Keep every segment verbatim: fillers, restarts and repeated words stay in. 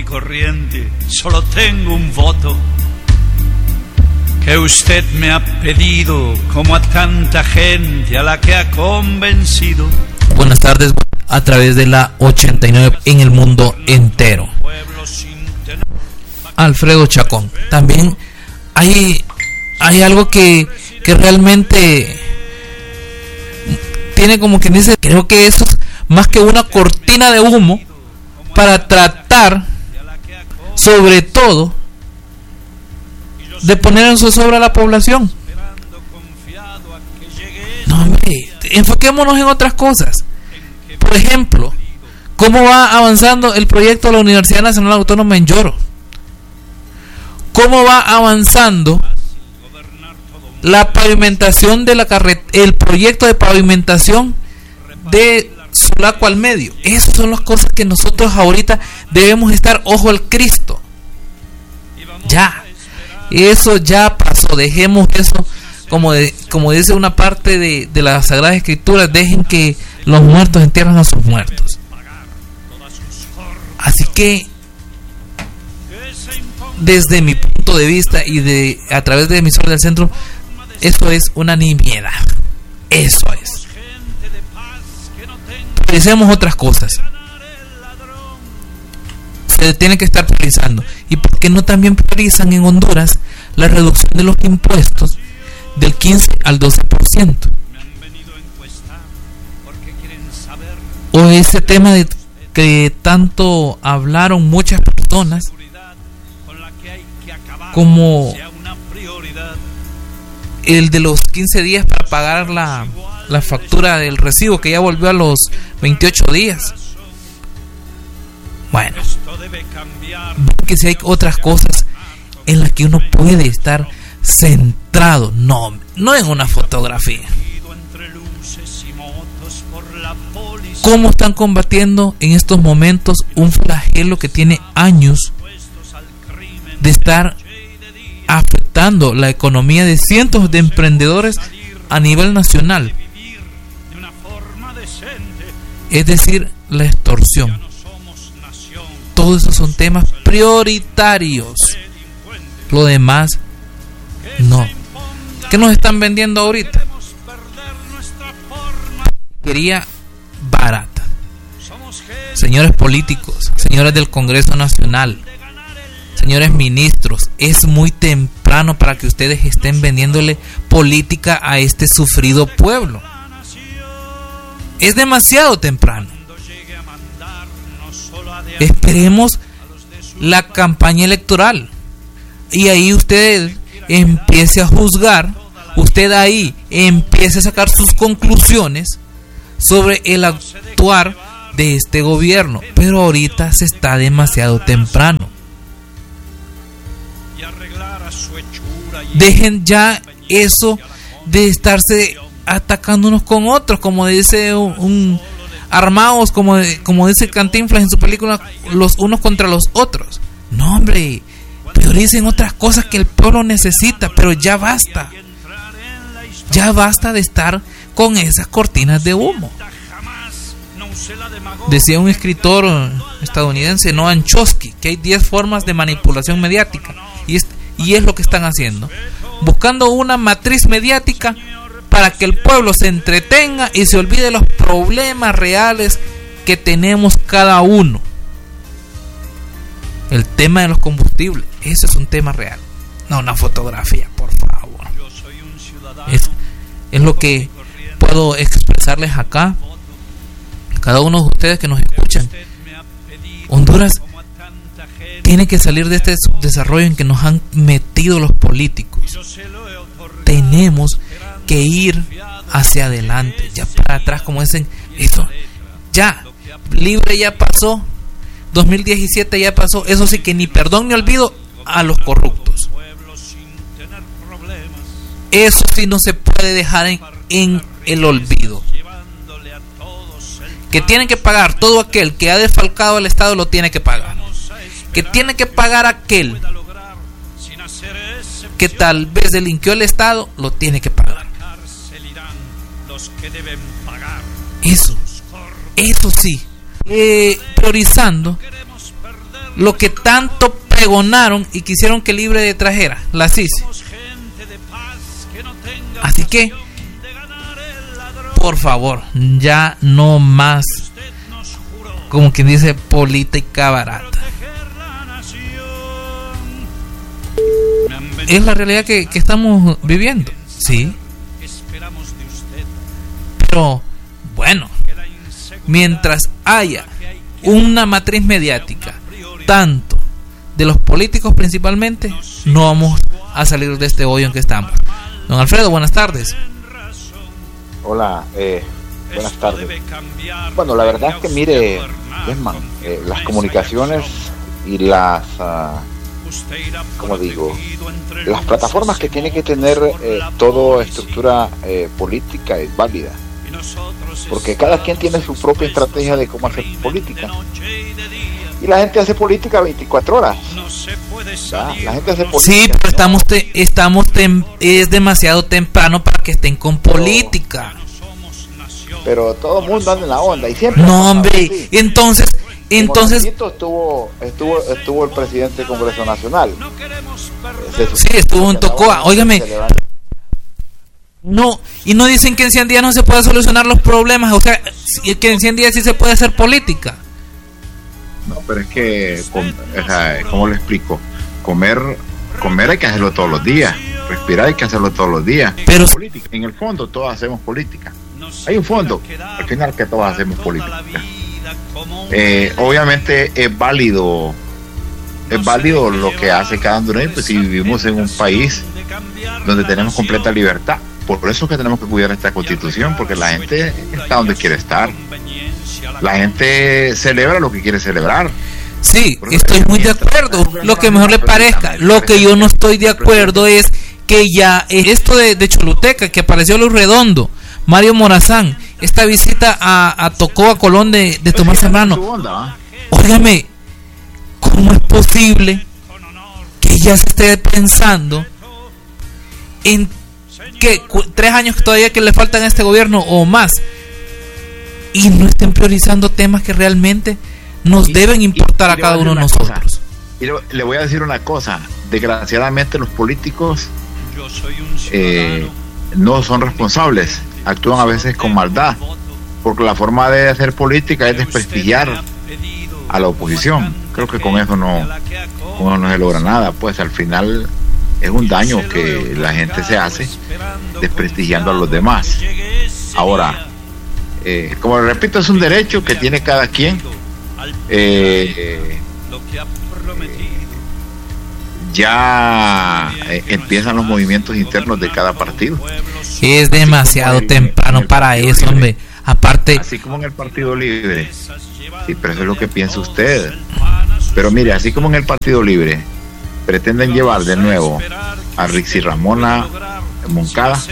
corriente, solo tengo un voto que usted me ha pedido, como a tanta gente a la que ha convencido. Buenas tardes, a través de la ochenta y nueve en el mundo entero. Alfredo Chacón. También hay, hay algo que, que realmente tiene como que dice, creo que eso es más que una cortina de humo para tratar, sobre todo, de poner en zozobra a la población. No, hombre, enfoquémonos en otras cosas. Por ejemplo, ¿cómo va avanzando el proyecto de la Universidad Nacional Autónoma en Lloro? ¿Cómo va avanzando la pavimentación de la carretera, el proyecto de pavimentación de Sulaco al medio? Esas son las cosas que nosotros ahorita debemos estar ojo al Cristo. Ya, eso ya pasó, dejemos eso, como, de, como dice una parte de, de la Sagrada Escritura, dejen que los muertos entierren a sus muertos. Así que, desde mi punto de vista y de a través de Emisora del Centro, eso es una nimiedad. Eso es. Priorizemos otras cosas. Se tiene que estar priorizando. ¿Y por qué no también priorizan en Honduras la reducción de los impuestos del quince al doce por ciento? O ese tema de que tanto hablaron muchas personas, como el de los quince días para pagar la, la factura del recibo, que ya volvió a los veintiocho días. Bueno, que si hay otras cosas en las que uno puede estar centrado, no, no en una fotografía. ¿Cómo están combatiendo en estos momentos un flagelo que tiene años de estar afectando la economía de cientos de emprendedores a nivel nacional? Es decir, la extorsión. Todos esos son temas prioritarios. Lo demás, no. ¿Qué nos están vendiendo ahorita? Quería barata. Señores políticos, señores del Congreso Nacional, señores ministros, es muy temprano para que ustedes estén vendiéndole política a este sufrido pueblo. Es demasiado temprano. Esperemos la campaña electoral y ahí usted empiece a juzgar, usted ahí empiece a sacar sus conclusiones sobre el actuar de este gobierno, pero ahorita se está demasiado temprano. Dejen ya eso de estarse atacándonos con otros, como dice un, un armados, como, como dice Cantinflas en su película, los unos contra los otros. No, hombre, prioricen otras cosas que el pueblo necesita, pero ya basta. Ya basta de estar con esas cortinas de humo. Decía un escritor estadounidense, Noam Chomsky, que hay diez formas de manipulación mediática, y es, y es lo que están haciendo, buscando una matriz mediática para que el pueblo se entretenga y se olvide de los problemas reales que tenemos cada uno. El tema de los combustibles, eso es un tema real, no una fotografía, por favor. Es, es lo que puedo expresarles acá, cada uno de ustedes que nos escuchan. Honduras tiene que salir de este desarrollo en que nos han metido los políticos. Tenemos que ir hacia adelante, ya para atrás, como dicen, eso ya, libre ya pasó, dos mil diecisiete ya pasó, eso sí que ni perdón ni olvido a los corruptos. Eso sí no se puede dejar en, en el olvido. Que tienen que pagar todo aquel que ha desfalcado al Estado, lo tiene que pagar. Que tiene que pagar aquel que tal vez delinquió el Estado, lo tiene que pagar. Eso, eso sí, eh, priorizando lo que tanto pregonaron y quisieron que Libre trajera, la C I C E. Así que, por favor, ya no más, como quien dice, política barata. Es la realidad que, que estamos viviendo, sí. Pero, bueno, mientras haya una matriz mediática, tanto de los políticos principalmente, no vamos a salir de este hoyo en que estamos. Don Alfredo, buenas tardes. Hola, eh, buenas tardes. Bueno, la verdad es que mire, Desman, eh, las comunicaciones y las, uh, como digo, las plataformas que tiene que tener eh, toda estructura eh, política es válida, porque cada quien tiene su propia estrategia de cómo hacer política. Y la gente hace política veinticuatro horas. ¿verdad? La gente hace política. Sí, pero estamos, te, estamos tem, es demasiado temprano para que estén con política. Pero todo el mundo anda en la onda y siempre. No, hombre, sí. entonces, entonces. Estuvo, estuvo, estuvo el presidente del Congreso Nacional. Sí, estuvo en Tocoa. Óigame. No, y no dicen que en cien días no se puede solucionar los problemas, o sea, que en cien días sí se puede hacer política. No, pero es que, o sea, ¿cómo le explico? Comer, comer hay que hacerlo todos los días, respirar hay que hacerlo todos los días. Pero política. En el fondo todos hacemos política. Hay un fondo, al final que todos hacemos política. Eh, obviamente es válido, es válido lo que hace cada hondureño, pues si vivimos en un país donde tenemos completa libertad. Por eso es que tenemos que cuidar esta constitución, porque la gente está donde quiere estar. La gente celebra lo que quiere celebrar. Sí, estoy muy de acuerdo. Lo que mejor le parezca. Lo que yo no estoy de acuerdo es que ya esto de, de Choluteca, que apareció Luis Redondo, Mario Morazán, esta visita a, a Tocoa, Colón de, de Tomás Zambrano. Óigame, ¿cómo es posible que ya se esté pensando en que tres años todavía que le faltan a este gobierno o más y no estén priorizando temas que realmente nos y, deben importar y, y a cada uno de nosotros? Cosa, y le, le voy a decir una cosa, desgraciadamente los políticos eh, no son responsables, actúan a veces con maldad, porque la forma de hacer política es desprestigiar a la oposición. Creo que con eso no, con eso no se logra nada, pues al final es un daño que la gente se hace desprestigiando a los demás. Ahora, eh, como repito, es un derecho que tiene cada quien. Eh, eh, ya eh, empiezan los movimientos internos de cada partido. Es demasiado el, temprano para eso, hombre. Aparte, así como en el Partido Libre. Sí, pero eso es lo que piensa usted. Pero mire, así como en el Partido Libre pretenden llevar de nuevo a Rixi Ramona Moncada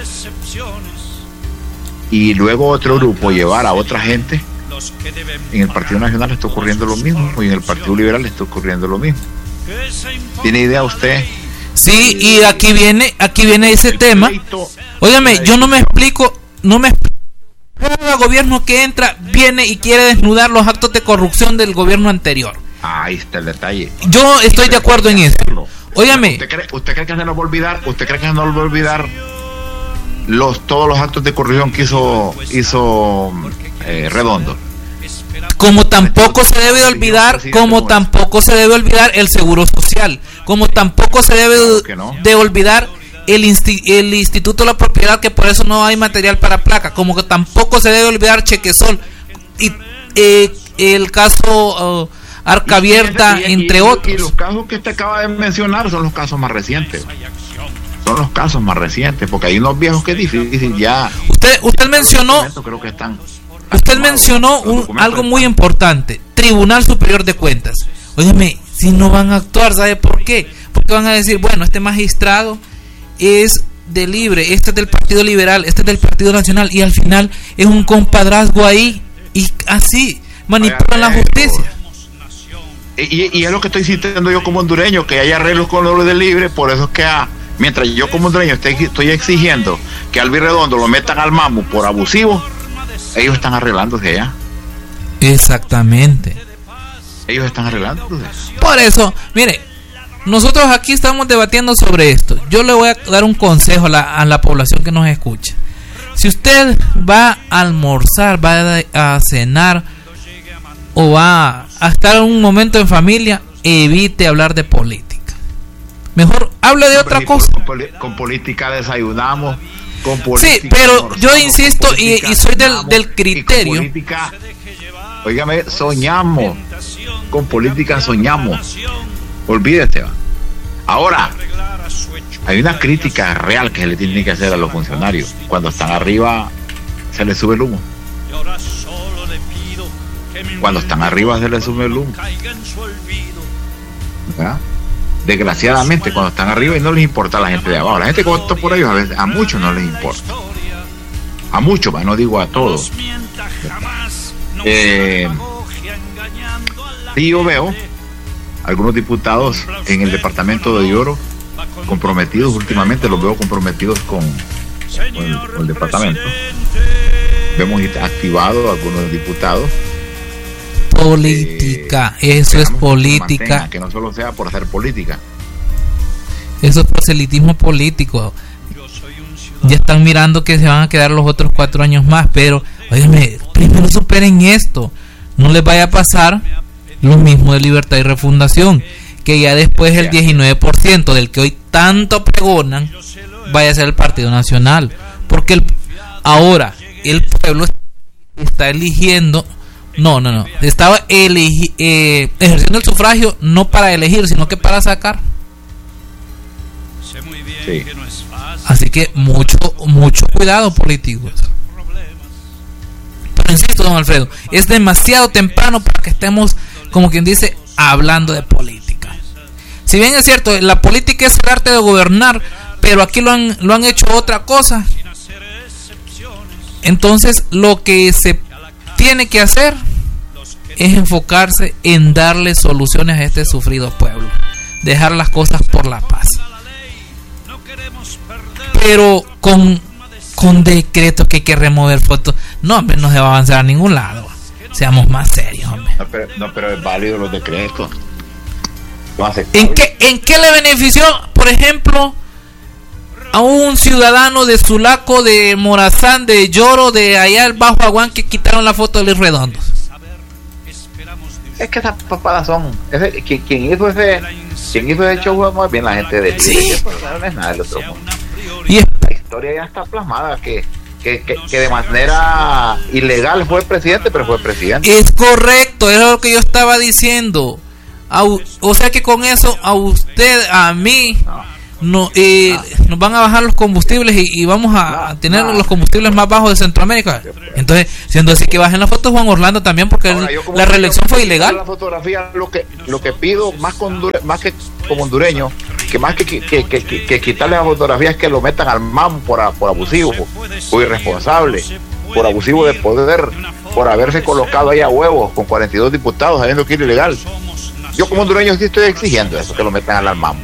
y luego otro grupo llevar a otra gente, en el Partido Nacional está ocurriendo lo mismo y en el Partido Liberal está ocurriendo lo mismo. ¿Tiene idea usted? Sí, y aquí viene aquí viene ese tema. Óigame, yo no me explico, no me explico. Cada gobierno que entra viene y quiere desnudar los actos de corrupción del gobierno anterior. Ahí está el detalle. Yo estoy de acuerdo en eso. Óigame. ¿Usted cree, usted cree que se nos va a olvidar? ¿Usted cree que se nos va a olvidar los todos los actos de corrupción que hizo hizo eh, Redondo? Como tampoco se debe de olvidar, como tampoco se debe olvidar el seguro social, como tampoco se debe de olvidar el, insti- el Instituto de la Propiedad, que por eso no hay material para placa, como que tampoco se debe olvidar Chequesol y eh, el caso uh, Arca Abierta, y, y, entre y, otros. Y los casos que usted acaba de mencionar son los casos más recientes. Son los casos más recientes, porque hay unos viejos que es difícil ya. Usted usted mencionó, creo que están usted mencionó un, algo muy importante, Tribunal Superior de Cuentas. Óyeme, si no van a actuar, ¿sabe por qué? Porque van a decir, bueno, este magistrado es de Libre, este es del Partido Liberal, este es del Partido Nacional, y al final es un compadrazgo ahí, y así manipulan la justicia. Y, y es lo que estoy sintiendo yo como hondureño, que hay arreglos con los de Libre. Por eso es que a, mientras yo como hondureño estoy, estoy exigiendo que a Luis Redondo lo metan al mamo por abusivo, ellos están arreglándose allá. Exactamente. Ellos están arreglando. Por eso, mire, nosotros aquí estamos debatiendo sobre esto. Yo le voy a dar un consejo a la, a la población que nos escucha. Si usted va a almorzar, va a cenar o va a estar en un momento en familia, evite hablar de política. Mejor hable de otra cosa. Con, con política desayunamos. Con política, sí, pero yo insisto y, y soy del, del criterio. Con política, óigame, soñamos. Con política soñamos. Olvídate. Va. Ahora, hay una crítica real que se le tiene que hacer a los funcionarios. Cuando están arriba, se les sube el humo. Cuando están arriba, se les sube el humo. ¿Verdad? Desgraciadamente, cuando están arriba y no les importa a la gente de abajo. La gente que votó por ellos, a veces, a muchos no les importa. A muchos, no digo a todos. Eh, y yo veo algunos diputados en el departamento de Oro comprometidos últimamente, los veo comprometidos con, con, el, con el departamento. Vemos activados algunos diputados. Política, eh, eso es política. Que no solo sea por hacer política. Eso es proselitismo político. Ya están mirando que se van a quedar los otros cuatro años más, pero, óyeme, primero superen esto. No les vaya a pasar lo mismo de Libertad y Refundación, que ya después el diecinueve por ciento del que hoy tanto pregonan vaya a ser el Partido Nacional, porque el, ahora el pueblo está eligiendo, no, no, no, estaba elegi, eh, ejerciendo el sufragio no para elegir, sino que para sacar. Sí. Así que mucho, mucho cuidado, políticos. Pero insisto, don Alfredo, es demasiado temprano para que estemos, como quien dice, hablando de política. Si bien es cierto, la política es el arte de gobernar, pero aquí lo han, lo han hecho otra cosa. Entonces, lo que se tiene que hacer es enfocarse en darle soluciones a este sufrido pueblo, dejar las cosas por la paz. Pero con, con decretos que hay que remover fotos, no, hombre, no se va a avanzar a ningún lado. Seamos más serios, hombre. No, pero, no, pero es válido los decretos. ¿En qué, ¿En qué le benefició, por ejemplo, a un ciudadano de Sulaco, de Morazán, de Lloro, de allá el Bajo Aguán, que quitaron la foto de Luis Redondo? Es que esas papadas son. Ese, quien, quien hizo ese, quien hizo ese show fue bien la gente de sí. Chile, no es nada del otro mundo. Y es, la historia ya está plasmada que, que, que, que de manera ilegal fue presidente, pero fue presidente. Es correcto, es lo que yo estaba diciendo. A, o sea que con eso a usted, a mí, no, no, eh, no. nos van a bajar los combustibles y, y vamos a, no, tener no. los combustibles más bajos de Centroamérica. Entonces, siendo así, que bajen las fotos Juan Orlando también, porque ahora, el, la reelección fue ilegal. La fotografía, lo que lo que pido más con más que como hondureño, que más que, que, que, que, que quitarle la fotografía es que lo metan al M A M por, por abusivo, por irresponsable, por abusivo de poder, por haberse colocado ahí a huevos con cuarenta y dos diputados sabiendo que era ilegal. Yo como hondureño sí estoy exigiendo eso, que lo metan al M A M.